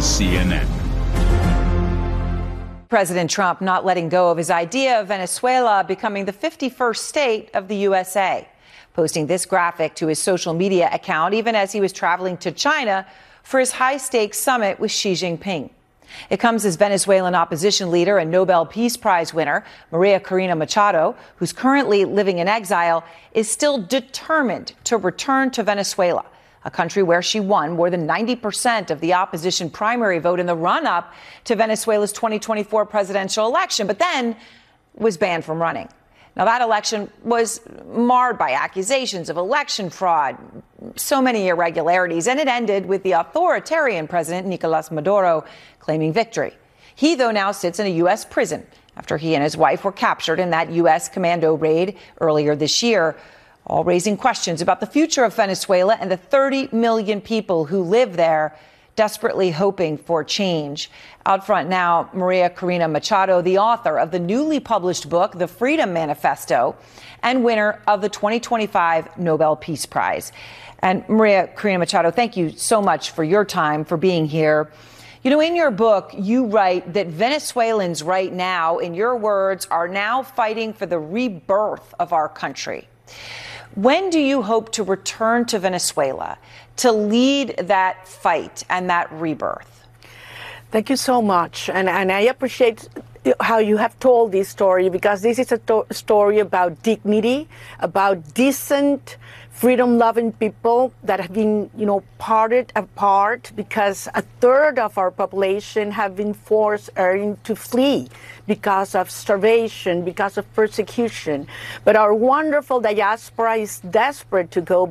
is CNN. President Trump not letting go of his idea of Venezuela becoming the 51st state of the USA, posting this graphic to his social media account even as he was traveling to China for his high-stakes summit with Xi Jinping. It comes as Venezuelan opposition leader and Nobel Peace Prize winner Maria Corina Machado, who's currently living in exile, is still determined to return to Venezuela, a country where she won more than 90% of the opposition primary vote in the run-up to Venezuela's 2024 presidential election, but then was banned from running. Now, that election was marred by accusations of election fraud, so many irregularities, and it ended with the authoritarian president, Nicolas Maduro, claiming victory. He, though, now sits in a U.S. prison after he and his wife were captured in that U.S. commando raid earlier this year, all raising questions about the future of Venezuela and the 30 million people who live there, desperately hoping for change. Out front now, Maria Corina Machado, the author of the newly published book, The Freedom Manifesto, and winner of the 2025 Nobel Peace Prize. And Maria Corina Machado, thank you so much for your time, for being here. You know, in your book, you write that Venezuelans right now, in your words, are now fighting for the rebirth of our country. When do you hope to return to Venezuela to lead that fight and that rebirth? Thank you so much. And I appreciate how you have told this story, because this is a story about dignity, about decent, freedom-loving people that have been, parted apart because a third of our population have been forced to flee because of starvation, because of persecution. But our wonderful diaspora is desperate to go